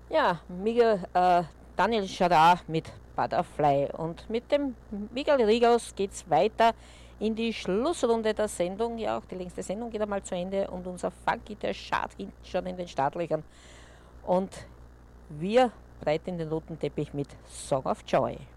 Ja, Daniel Schadar mit Butterfly. Und mit dem Miguel Rigos geht es weiter in die Schlussrunde der Sendung. Ja, auch die längste Sendung geht einmal zu Ende und unser Funky, der Schad hinten schon in den Startlöchern. Und wir breiten den roten Teppich mit Song of Joy.